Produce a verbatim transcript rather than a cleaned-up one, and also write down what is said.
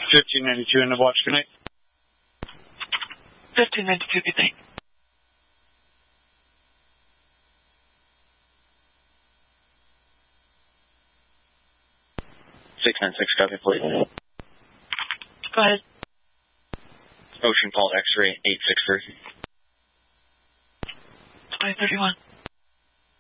fifteen ninety-two in the watch, good night. fifteen ninety-two, good night. six nine six, copy, please. Go ahead. Ocean Paul X-ray eight six three. twenty thirty-one.